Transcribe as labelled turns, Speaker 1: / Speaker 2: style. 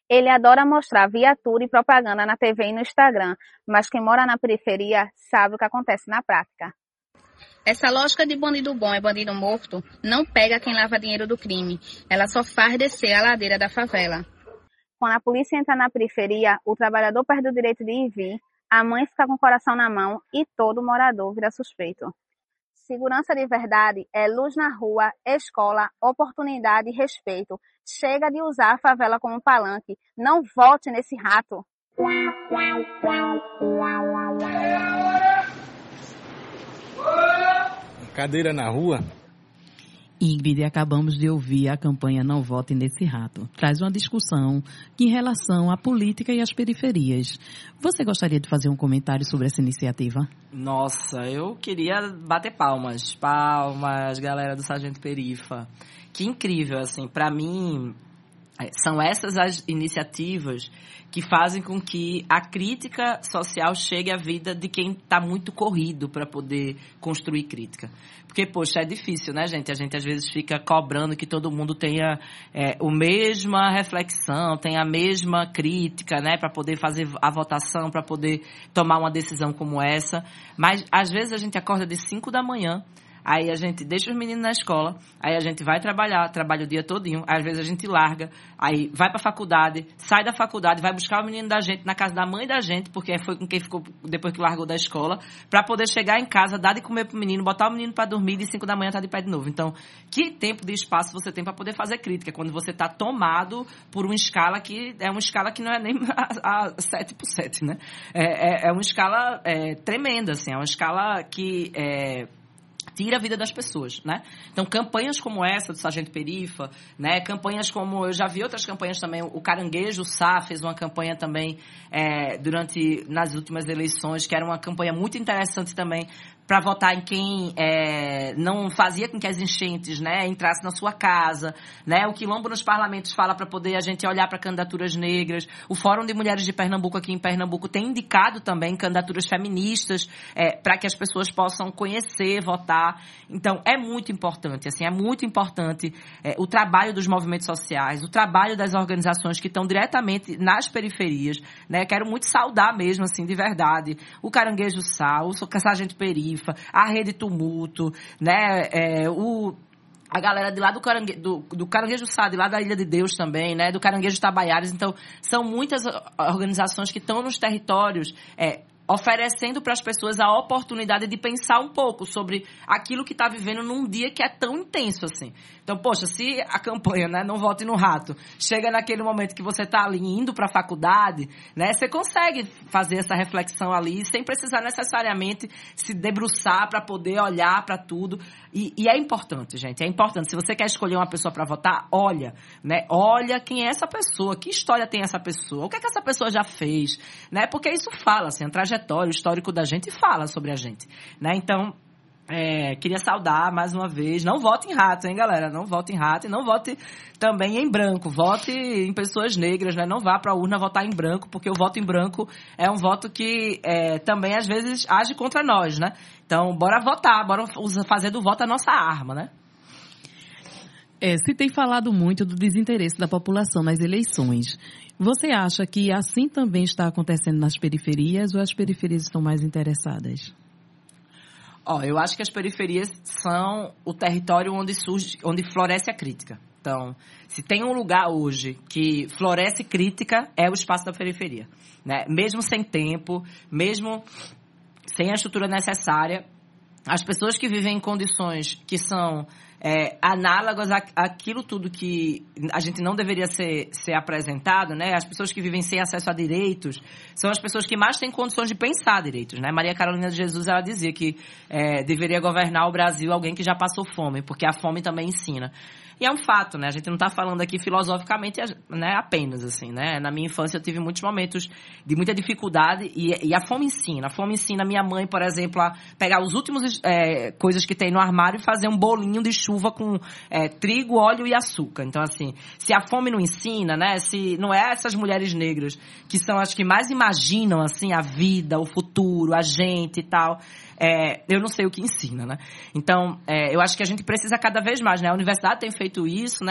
Speaker 1: Ele adora mostrar viatura e propaganda na TV e no Instagram, mas quem mora na periferia sabe o que acontece na prática. Essa lógica de bandido bom é bandido morto não pega quem lava dinheiro do crime. Ela só faz descer a ladeira da favela. Quando a polícia entra na periferia, o trabalhador perde o direito de ir e vir, a mãe fica com o coração na mão e todo morador vira suspeito. Segurança de verdade é luz na rua, escola, oportunidade e respeito. Chega de usar a favela como palanque. Não vote nesse rato.
Speaker 2: Cadeira na rua?
Speaker 3: Ingrid, acabamos de ouvir a campanha Não Vote Nesse Rato. Traz uma discussão em relação à política e às periferias. Você gostaria de fazer um comentário sobre essa iniciativa?
Speaker 4: Nossa, eu queria bater palmas. Palmas, galera do Sargento Perifa. Que incrível, assim, para mim, são essas as iniciativas que fazem com que a crítica social chegue à vida de quem está muito corrido para poder construir crítica. Porque, poxa, é difícil, né, gente? A gente, às vezes, fica cobrando que todo mundo tenha a mesma reflexão, tenha a mesma crítica, né, para poder fazer a votação, para poder tomar uma decisão como essa. Mas, às vezes, a gente acorda de 5 da manhã, aí a gente deixa os meninos na escola, aí a gente vai trabalhar, trabalha o dia todinho, às vezes a gente larga, aí vai pra faculdade, sai da faculdade, vai buscar o menino da gente na casa da mãe da gente, porque foi com quem ficou depois que largou da escola, pra poder chegar em casa, dar de comer pro menino, botar o menino pra dormir, de 5 da manhã tá de pé de novo. Então, que tempo de espaço você tem pra poder fazer crítica, quando você tá tomado por uma escala que é uma escala que não é nem a 7x7, né? É uma escala tremenda, assim, é uma escala que tira a vida das pessoas, né? Então, campanhas como essa do Sargento Perifa, né? Campanhas como... Eu já vi outras campanhas também. O Caranguejo Sá fez uma campanha também nas últimas eleições, que era uma campanha muito interessante também para votar em quem não fazia com que as enchentes, né, entrassem na sua casa, né? O Quilombo nos Parlamentos fala para poder a gente olhar para candidaturas negras. O Fórum de Mulheres de Pernambuco, aqui em Pernambuco, tem indicado também candidaturas feministas para que as pessoas possam conhecer, votar. Então, é muito importante, assim, é muito importante o trabalho dos movimentos sociais, o trabalho das organizações que estão diretamente nas periferias, né? Quero muito saudar mesmo, assim, de verdade, o Caranguejo Sá, o Sargento Perifa, a Rede Tumulto, né? A galera de lá do Caranguejo Sá, de lá da Ilha de Deus também, né? Do Caranguejo Tabaiaras. Então, são muitas organizações que estão nos territórios oferecendo para as pessoas a oportunidade de pensar um pouco sobre aquilo que está vivendo num dia que é tão intenso assim. Então, poxa, se a campanha, né, Não Vote no Rato, chega naquele momento que você está ali indo para a faculdade, né, você consegue fazer essa reflexão ali sem precisar necessariamente se debruçar para poder olhar para tudo. E é importante, gente, é importante. Se você quer escolher uma pessoa para votar, olha, né, olha quem é essa pessoa, que história tem essa pessoa, o que é que essa pessoa já fez, né, porque isso fala, assim, a trajetória, o histórico da gente fala sobre a gente, né, então... queria saudar mais uma vez. Não vote em rato, hein, galera? Não vote em rato e não vote também em branco. Vote em pessoas negras, né? Não vá para a urna votar em branco, porque o voto em branco é um voto que também, às vezes, age contra nós, né? Então, bora votar, bora fazer do voto a nossa arma, né?
Speaker 3: Se tem falado muito do desinteresse da população nas eleições. Você acha que assim também está acontecendo nas periferias ou as periferias estão mais interessadas?
Speaker 4: Eu acho que as periferias são o território onde floresce a crítica. Então, se tem um lugar hoje que floresce crítica, é o espaço da periferia, né? Mesmo sem tempo, mesmo sem a estrutura necessária, as pessoas que vivem em condições que são análogas àquilo tudo que a gente não deveria ser apresentado, né? As pessoas que vivem sem acesso a direitos são as pessoas que mais têm condições de pensar direitos, né? Maria Carolina de Jesus, ela dizia que deveria governar o Brasil alguém que já passou fome, porque a fome também ensina. E é um fato, né? A gente não está falando aqui filosoficamente, né, apenas, assim, né? Na minha infância eu tive muitos momentos de muita dificuldade e a fome ensina. A fome ensina minha mãe, por exemplo, a pegar os últimos coisas que tem no armário e fazer um bolinho de chuva com trigo, óleo e açúcar. Então, assim, se a fome não ensina, né? Se não é essas mulheres negras que são as que mais imaginam, assim, a vida, o futuro, a gente e tal... eu não sei o que ensina, né? Então, eu acho que a gente precisa cada vez mais, né? A universidade tem feito isso, né?